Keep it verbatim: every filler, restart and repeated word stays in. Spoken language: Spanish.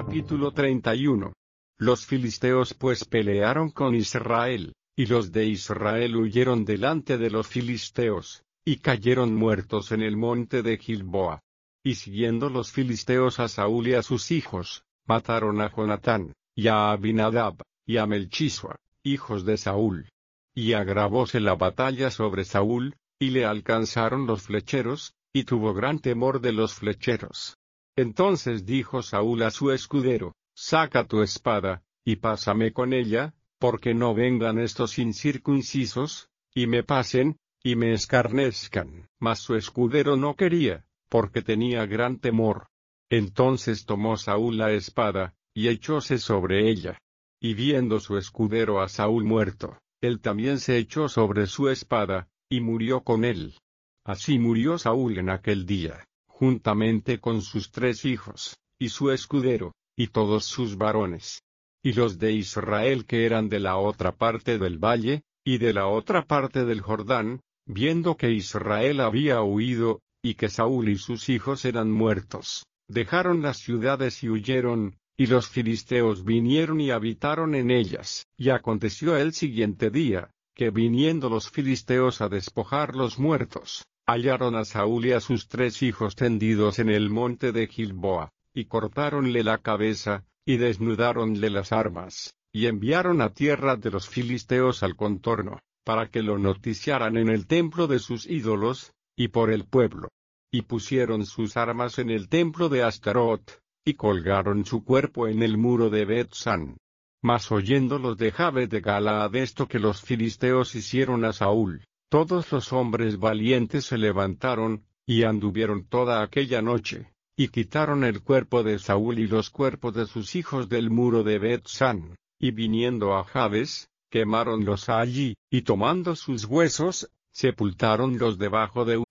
Capítulo treinta y uno. Los filisteos pues pelearon con Israel, y los de Israel huyeron delante de los filisteos, y cayeron muertos en el monte de Gilboa. Y siguiendo los filisteos a Saúl y a sus hijos, mataron a Jonatán, y a Abinadab, y a Melchisua, hijos de Saúl. Y agravóse la batalla sobre Saúl, y le alcanzaron los flecheros, y tuvo gran temor de los flecheros. Entonces dijo Saúl a su escudero: Saca tu espada, y pásame con ella, porque no vengan estos incircuncisos, y me pasen, y me escarnezcan. Mas su escudero no quería, porque tenía gran temor. Entonces tomó Saúl la espada, y echóse sobre ella. Y viendo su escudero a Saúl muerto, él también se echó sobre su espada, y murió con él. Así murió Saúl en aquel día, juntamente con sus tres hijos, y su escudero, y todos sus varones. Y los de Israel que eran de la otra parte del valle, y de la otra parte del Jordán, viendo que Israel había huido, y que Saúl y sus hijos eran muertos, dejaron las ciudades y huyeron, y los filisteos vinieron y habitaron en ellas. Y aconteció el siguiente día, que viniendo los filisteos a despojar los muertos, hallaron a Saúl y a sus tres hijos tendidos en el monte de Gilboa, y cortáronle la cabeza, y desnudáronle las armas, y enviaron a tierra de los filisteos al contorno, para que lo noticiaran en el templo de sus ídolos, y por el pueblo. Y pusieron sus armas en el templo de Astarot, y colgaron su cuerpo en el muro de Bet-san. Mas oyendo los de Jabes de Galaad esto que los filisteos hicieron a Saúl, todos los hombres valientes se levantaron, y anduvieron toda aquella noche, y quitaron el cuerpo de Saúl y los cuerpos de sus hijos del muro de Bet-san, y viniendo a Jabes, quemáronlos allí, y tomando sus huesos, sepultáronlos debajo de